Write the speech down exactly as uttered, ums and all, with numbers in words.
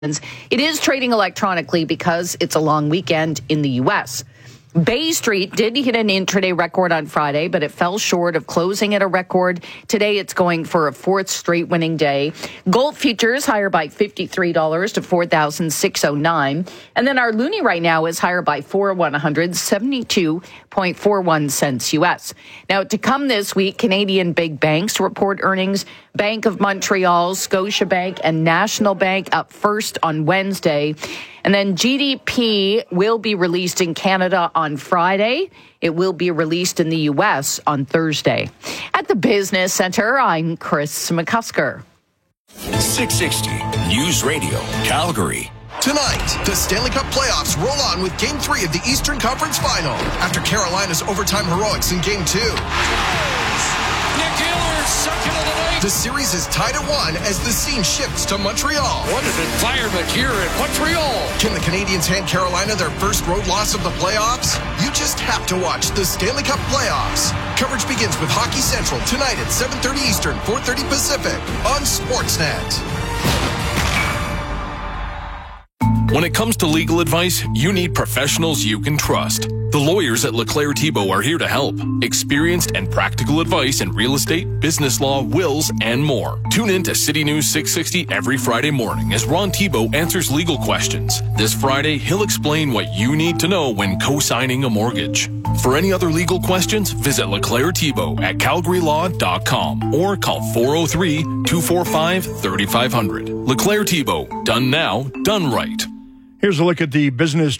It is trading electronically because it's a long weekend in the U S. Bay Street did hit an intraday record on Friday, but it fell short of closing at a record. Today, it's going for a fourth straight winning day. Gold futures higher by fifty-three dollars to four thousand six hundred nine dollars. And then our loonie right now is higher by four one hundred, seventy-two point four one cents U S. Now, to come this week, Canadian big banks report earnings. Bank of Montreal, Scotiabank, and National Bank up first on Wednesday. And then G D P will be released in Canada on Friday. It will be released in the U S on Thursday. At the Business Center, I'm Chris McCusker. six sixty News Radio, Calgary. Tonight, the Stanley Cup playoffs roll on with Game three of the Eastern Conference Final after Carolina's overtime heroics in Game two. Nick Gillard, second of the night. The series is tied at one as the scene shifts to Montreal. What an environment here in Montreal. Can the Canadiens hand Carolina their first road loss of the playoffs? You just have to watch the Stanley Cup playoffs. Coverage begins with Hockey Central tonight at seven thirty Eastern, four thirty Pacific on Sportsnet. When it comes to legal advice, you need professionals you can trust. The lawyers at LeClaire Thibault are here to help. Experienced and practical advice in real estate, business law, wills, and more. Tune in to City News six sixty every Friday morning as Ron Thibault answers legal questions. This Friday, he'll explain what you need to know when co-signing a mortgage. For any other legal questions, visit LeClaire Thibault at calgary law dot com or call four oh three, two four five, three five zero zero. LeClaire Thibault. Done now, done right. Here's a look at the business